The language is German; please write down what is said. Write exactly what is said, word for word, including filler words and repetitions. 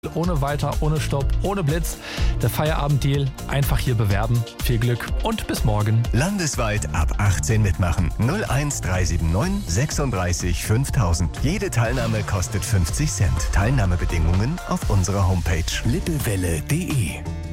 Ohne Weiter, ohne Stopp, ohne Blitz. Der Feierabenddeal. Einfach hier bewerben. Viel Glück und bis morgen. Landesweit ab achtzehn mitmachen. null eins drei sieben neun sechsunddreißig fünftausend. Jede Teilnahme kostet fünfzig Cent. Teilnahmebedingungen auf unserer Homepage lippewelle punkt de.